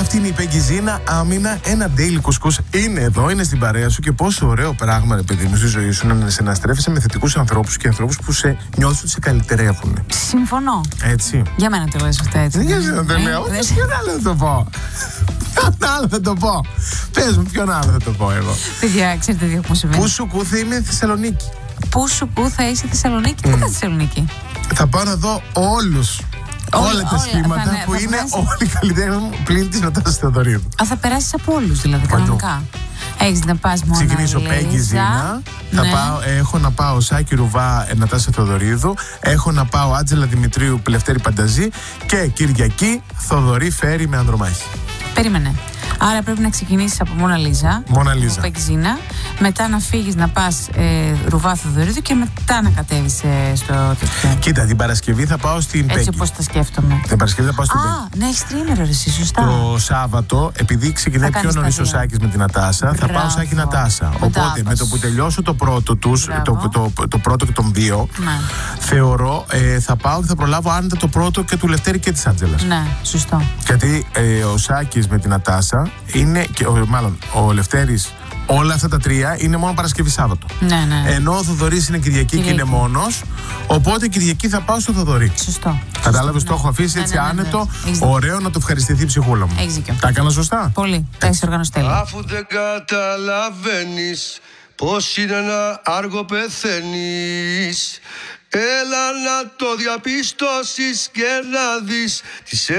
Αυτή είναι η Πέγγι Ζήνα, άμυνα, ένα daily κουσκούς. Είναι εδώ, είναι στην παρέα σου και πόσο ωραίο πράγμα, ρε παιδί μου, στη ζωή σου να σε αναστρέφεσαι με θετικούς ανθρώπους και ανθρώπους που νιώθουν ότι σε καλυτερεύουν. Συμφωνώ. Έτσι. Για μένα το λες αυτό έτσι. Για μένα το λέω. Ποιον άλλο θα το πω. Ποιον άλλο θα το πω. Πες μου, ποιον άλλο θα το πω εγώ. Παιδιά, ξέρετε τι μου συμβαίνει. Πού σου κού θα είμαι Θεσσαλονίκη. Πού σου κού θα είσαι Θεσσαλονίκη. Πού θα είσαι Θεσσαλονίκη. Θα πάω να δω όλους. Όλα τα σχήματα που είναι όλοι οι καλλιτέχνες μου πλην της Νατάσας Θεοδωρίδου. Θα περάσεις από όλους δηλαδή, κανονικά. Έχεις να πας μόνο. Ξεκινήσω Πέγγι Ζήνα. Έχω να πάω Σάκη Ρουβά, Νατάσα Θεοδωρίδου. Έχω να πάω Άντζελα Δημητρίου, Λευτέρη Πανταζή. Και Κυριακή Θοδωρή Φέρη με Ανδρομάχη. Περίμενε. Άρα πρέπει να ξεκινήσεις από Μόνα Λίζα. Πέγγι Ζήνα. Μετά να φύγεις να πας Ρουβά Θεοδωρίδου και μετά να κατέβεις στο τέτοιο. Κοίτα, την Παρασκευή θα πάω στην Πέγγι. Έτσι όπως τα σκέφτομαι. Την Παρασκευή θα πάω στην Πέγγι. Ναι, έχεις τρίμερο εσύ, σωστά. Το Σάββατο, επειδή ξεκινάει πιο νωρίς ο Σάκης με την Νατάσα, θα πάω Σάκη Νατάσα. Οπότε με το που τελειώσω το πρώτο τους, το πρώτο και τον δύο, θεωρώ θα πάω και θα προλάβω άνετα το πρώτο και του Λευτέρη και της Άντζελας. Ναι, σωστό. Γιατί ο Σάκης με την Νατάσα είναι, μάλλον ο Λευτέρης, όλα αυτά τα τρία είναι μόνο Παρασκευή Σάββατο. Ναι. Ενώ ο Θοδωρής είναι Κυριακή και είναι μόνος. Οπότε Κυριακή θα πάω στο Θοδωρή. Σωστό. Κατάλαβες, το έχω αφήσει έτσι άνετο. Ωραίο να το ευχαριστηθεί η ψυχούλα μου. Έχεις δίκιο. Τα έκανα σωστά. Πολύ. Τα έχεις οργανώσει τέλεια. Αφού δεν καταλαβαίνεις πως είναι ένα άργο πεθαίνεις, έλα να το διαπιστώσεις και να δεις τις